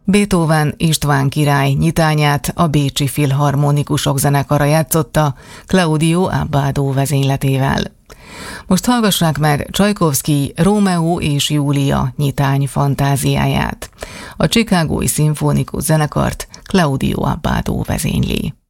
Beethoven István király nyitányát a Bécsi Filharmonikusok zenekara játszotta Claudio Abbado vezényletével. Most hallgassák meg Csajkovszkij Rómeó és Júlia nyitány fantáziáját. A Chicagói Szimfonikus Zenekart Claudio Abbado vezényli.